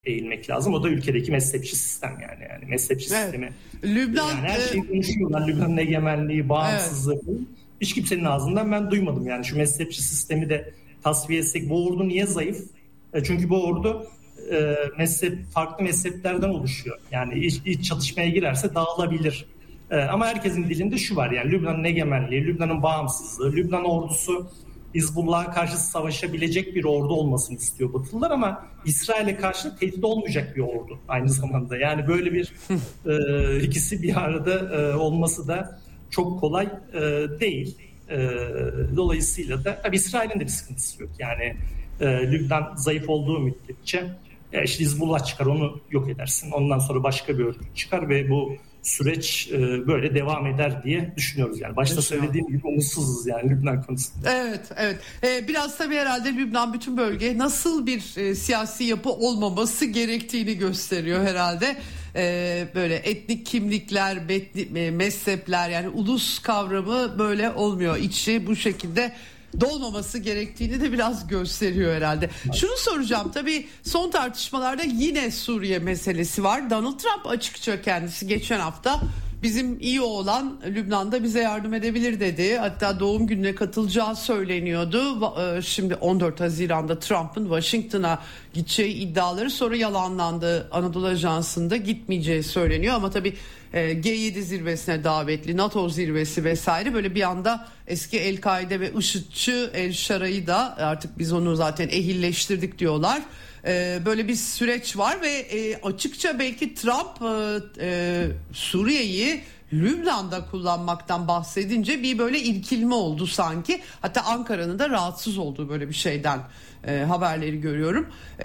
eğilmek lazım. O da ülkedeki mezhepçi sistem yani mezhepçi sistemi. Lübnan, yani her şeyi konuşuyorlar. Lübnan'ın egemenliği, bağımsızlığı. Hiç kimsenin ağzından ben duymadım yani. Şu mezhepçi sistemi de tasfiye etsek. Bu ordu niye zayıf? Çünkü bu ordu farklı mezheplerden oluşuyor. Yani iç çatışmaya girerse dağılabilir. Ama herkesin dilinde şu var yani Lübnan'ın egemenliği, Lübnan'ın bağımsızlığı, Lübnan ordusu Hizbullah'a karşı savaşabilecek bir ordu olmasını istiyor Batılılar ama İsrail'e karşı tehdit olmayacak bir ordu aynı zamanda. Yani böyle bir ikisi bir arada olması da çok kolay değil. Dolayısıyla da tabii İsrail'in de bir sıkıntısı yok. Yani Lübnan zayıf olduğu müddetçe işte Hizbullah çıkar onu yok edersin. Ondan sonra başka bir örgüt çıkar ve bu süreç böyle devam eder diye düşünüyoruz. Yani başta söylediğim gibi umutsuzuz yani Lübnan konusunda. Evet. Biraz tabii herhalde Lübnan bütün bölge nasıl bir siyasi yapı olmaması gerektiğini gösteriyor herhalde. Böyle etnik kimlikler, mezhepler yani ulus kavramı böyle olmuyor. İçi bu şekilde dolmaması gerektiğini de biraz gösteriyor herhalde. Şunu soracağım, tabii son tartışmalarda yine Suriye meselesi var. Donald Trump açıkça kendisi geçen hafta bizim iyi oğlan Lübnan'da bize yardım edebilir dedi. Hatta doğum gününe katılacağı söyleniyordu. Şimdi 14 Haziran'da Trump'ın Washington'a gideceği iddiaları sonra yalanlandı. Anadolu Ajansı'nda gitmeyeceği söyleniyor ama tabii G7 zirvesine davetli, NATO zirvesi vesaire, böyle bir anda eski El-Kaide ve IŞİD'çi El-Şara'yı da artık biz onu zaten ehilleştirdik diyorlar. Böyle bir süreç var ve açıkça belki Trump Suriye'yi Lübnan'da kullanmaktan bahsedince bir böyle irkilme oldu sanki. Hatta Ankara'nın da rahatsız olduğu böyle bir şeyden haberleri görüyorum.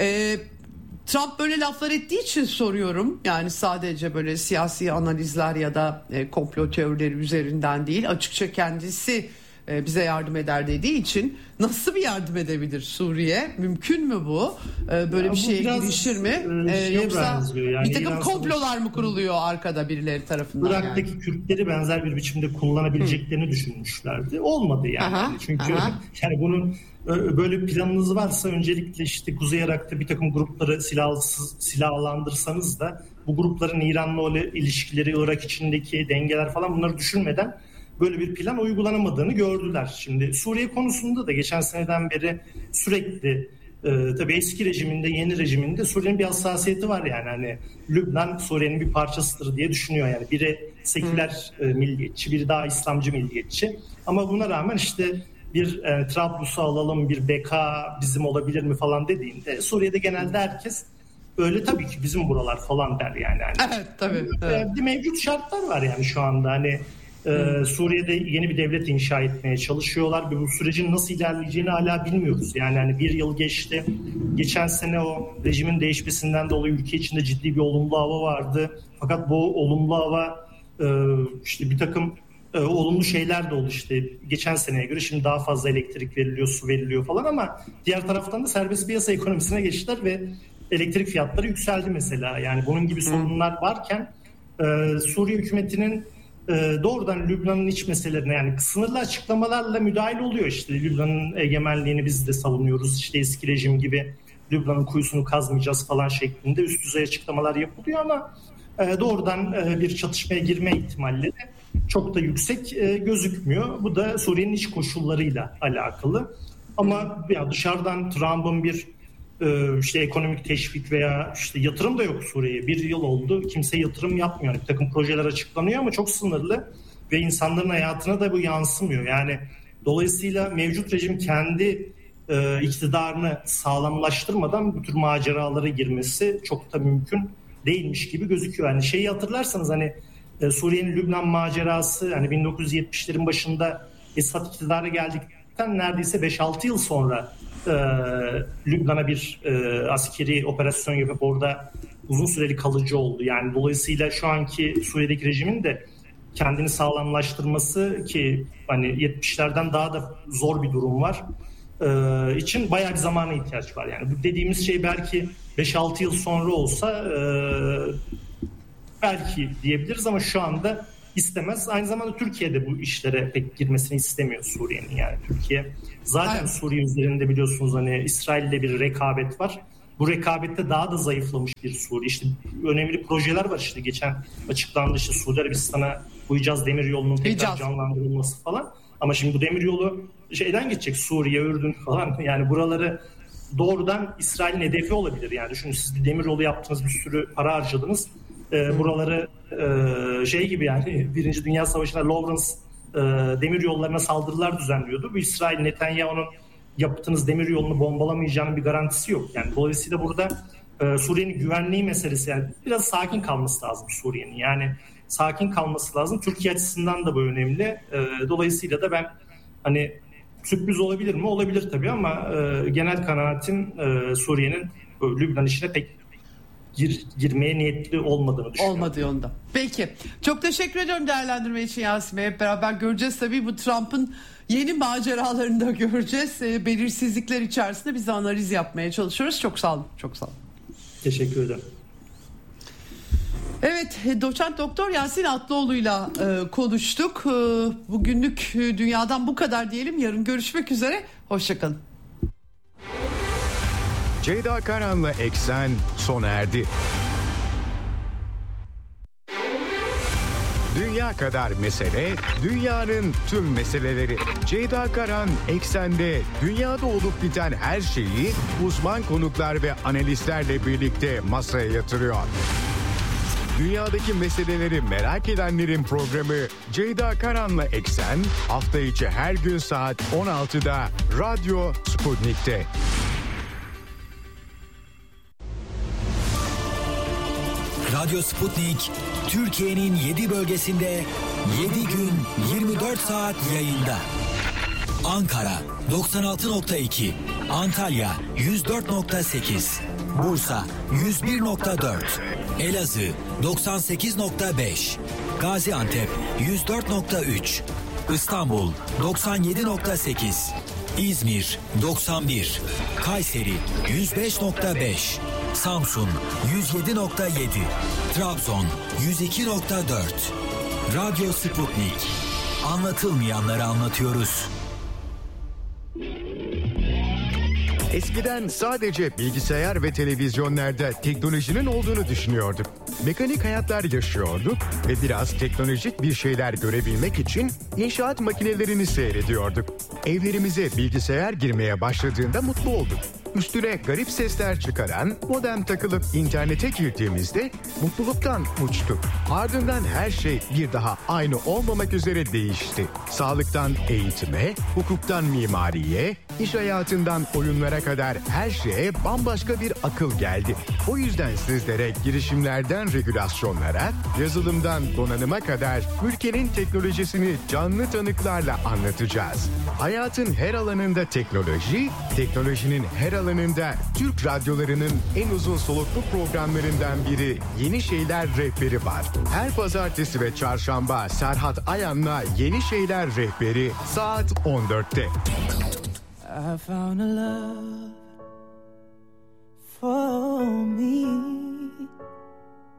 Trump böyle laflar ettiği için soruyorum. Yani sadece böyle siyasi analizler ya da komplo teorileri üzerinden değil. Açıkça kendisi bize yardım eder dediği için nasıl bir yardım edebilir Suriye? Mümkün mü bu? Böyle bir şeye girişir mi? Yoksa yani bir takım komplolar mı kuruluyor arkada birileri tarafından? Irak'taki yani Kürtleri benzer bir biçimde kullanabileceklerini düşünmüşlerdi. Olmadı yani. Çünkü yani bunun böyle planınız varsa öncelikle işte Kuzey Irak'ta bir takım grupları silahlandırsanız da bu grupların İran'la olan ilişkileri, Irak içindeki dengeler falan bunları düşünmeden böyle bir plan uygulanamadığını gördüler. Şimdi Suriye konusunda da geçen seneden beri sürekli tabii eski rejiminde, yeni rejiminde Suriye'nin bir hassasiyeti var yani. Hani Lübnan Suriye'nin bir parçasıdır diye düşünüyor yani. Biri seküler milliyetçi, biri daha İslamcı milliyetçi. Ama buna rağmen işte bir Trablus'u alalım, bir BK bizim olabilir mi falan dediğinde Suriye'de genelde herkes öyle tabii ki bizim buralar falan der yani. Evet tabii. Bir mevcut şartlar var yani şu anda hani Suriye'de yeni bir devlet inşa etmeye çalışıyorlar ve bu sürecin nasıl ilerleyeceğini hala bilmiyoruz. Yani hani bir yıl geçti. Geçen sene o rejimin değişmesinden dolayı ülke içinde ciddi bir olumlu hava vardı. Fakat bu olumlu hava işte bir takım olumlu şeyler de oldu işte. Geçen seneye göre şimdi daha fazla elektrik veriliyor, su veriliyor falan ama diğer taraftan da serbest piyasa ekonomisine geçtiler ve elektrik fiyatları yükseldi mesela. Yani bunun gibi sorunlar varken Suriye hükümetinin doğrudan Lübnan'ın iç meselelerine yani sınırlı açıklamalarla müdahil oluyor. İşte Lübnan'ın egemenliğini biz de savunuyoruz. İşte eski rejim gibi Lübnan'ın kuyusunu kazmayacağız falan şeklinde üst düzey açıklamalar yapılıyor ama doğrudan bir çatışmaya girme ihtimalleri çok da yüksek gözükmüyor. Bu da Suriye'nin iç koşullarıyla alakalı. Ama ya dışarıdan Trump'ın bir işte ekonomik teşvik veya işte yatırım da yok Suriye'ye. Bir yıl oldu. Kimse yatırım yapmıyor. Bir takım projeler açıklanıyor ama çok sınırlı ve insanların hayatına da bu yansımıyor. Yani dolayısıyla mevcut rejim kendi iktidarını sağlamlaştırmadan bu tür maceralara girmesi çok da mümkün değilmiş gibi gözüküyor. Yani şeyi hatırlarsanız hani Suriye'nin Lübnan macerası hani 1970'lerin başında Esad iktidara geldikten neredeyse 5-6 yıl sonra Lübnan'a bir askeri operasyon yapıp orada uzun süreli kalıcı oldu. Yani dolayısıyla şu anki Suriye'deki rejimin de kendini sağlamlaştırması ki hani 70'lerden daha da zor bir durum var için bayağı bir zamana ihtiyaç var. Yani bu dediğimiz şey belki 5-6 yıl sonra olsa belki diyebiliriz ama şu anda istemez. Aynı zamanda Türkiye de bu işlere pek girmesini istemiyor Suriye'nin. Yani Türkiye zaten Suriye üzerinde biliyorsunuz hani İsrail'le bir rekabet var. bu rekabette daha da zayıflamış bir Suriye. İşte önemli projeler var, işte geçen açıklandı, işte Suudi Arabistan'a bu Hicaz Demiryolu'nun tekrar canlandırılması falan. Ama şimdi bu demiryolu şeyden geçecek, Suriye, Ürdün falan, yani buraları doğrudan İsrail'in hedefi olabilir. Yani düşünün, siz bir demiryolu yaptınız, bir sürü para harcadınız. Buraları şey gibi, yani Birinci Dünya Savaşı'nda Lawrence demir yollarına saldırılar düzenliyordu. Bu İsrail, Netanyahu'nun yaptığınız demir yolunu bombalamayacağının bir garantisi yok. Yani dolayısıyla burada Suriye'nin güvenliği meselesi, yani biraz sakin kalması lazım Suriye'nin. Yani sakin kalması lazım. Türkiye açısından da bu önemli. Dolayısıyla da ben hani sürpriz olabilir mi? Olabilir tabii, ama genel kanaatim Suriye'nin Lübnan işine pek girmeye niyetli olmadığını düşünüyorum. Olmadı yolunda. Peki. Çok teşekkür ediyorum değerlendirme için Yasin Bey. Hep beraber göreceğiz tabii, bu Trump'ın yeni maceralarını da göreceğiz. Belirsizlikler içerisinde biz de analiz yapmaya çalışıyoruz. Çok sağ olun. Çok sağ olun. Teşekkür ederim. Evet, doçent doktor Yasin Atlıoğlu'yla konuştuk. Bugünlük dünyadan bu kadar diyelim. Yarın görüşmek üzere. Hoşçakalın. Ceyda Karan'la Eksen sona erdi. Dünya kadar mesele, dünyanın tüm meseleleri. Ceyda Karan Eksen'de dünyada olup biten her şeyi uzman konuklar ve analistlerle birlikte masaya yatırıyor. Dünyadaki meseleleri merak edenlerin programı Ceyda Karan'la Eksen hafta içi her gün saat 16'da Radyo Sputnik'te. Radyo Sputnik, Türkiye'nin 7 bölgesinde 7 gün 24 saat yayında. Ankara 96.2, Antalya 104.8, Bursa 101.4, Elazığ 98.5, Gaziantep 104.3, İstanbul 97.8, İzmir 91, Kayseri 105.5, Samsun 107.7, Trabzon 102.4. Radyo Sputnik. Anlatılmayanları anlatıyoruz. Eskiden sadece bilgisayar ve televizyonlarda teknolojinin olduğunu düşünüyorduk. Mekanik hayatlar yaşıyorduk ve biraz teknolojik bir şeyler görebilmek için inşaat makinelerini seyrediyorduk. Evlerimize bilgisayar girmeye başladığında mutlu olduk. Üstüne garip sesler çıkaran modem takılıp internete girdiğimizde mutluluktan uçtuk. Ardından her şey bir daha aynı olmamak üzere değişti. Sağlıktan eğitime, hukuktan mimariye, iş hayatından oyunlara kadar her şeye bambaşka bir akıl geldi. O yüzden sizlere girişimlerden regülasyonlara, yazılımdan donanıma kadar ülkenin teknolojisini canlı tanıklarla anlatacağız. Hayatın her alanında teknoloji, teknolojinin her alanında Türk radyolarının en uzun soluklu programlarından biri Yeni Şeyler Rehberi var. Her pazartesi ve çarşamba Serhat Ayan'la Yeni Şeyler Rehberi saat 14'te. I found a love for me.